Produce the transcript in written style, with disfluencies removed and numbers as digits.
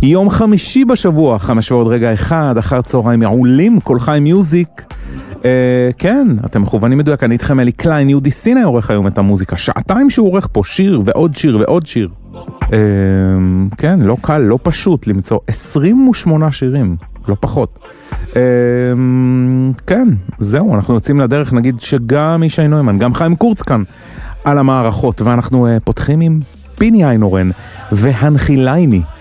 יום חמישי בשבוע, 5 ועוד רגע אחד, אחר צהריים מעולים, כל חי מיוזיק. כן, אתם מכוונים מדויק, אני איתכם אלי קליין, יהודי סיני עורך היום את המוזיקה, שעתיים שהוא עורך פה שיר ועוד שיר ועוד שיר. כן, לא קל, לא פשוט למצוא 28 שירים, לא פחות. כן, זהו, אנחנו יוצאים לדרך, נגיד שגם ישי נוימן, גם חיים קורץ כאן על המערכות, ואנחנו פותחים עם פיני איינורן והנחילייני